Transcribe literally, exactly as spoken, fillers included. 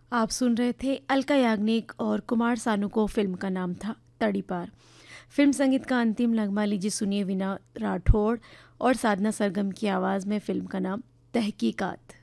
आप सुन रहे थे अलका याग्निक और कुमार सानू को। फिल्म का नाम था तड़ीपार। फिल्म संगीत का अंतिम नगमा लीजिए सुनिए विना राठौड़ और साधना सरगम की आवाज़ में। फिल्म का नाम तहकीकात।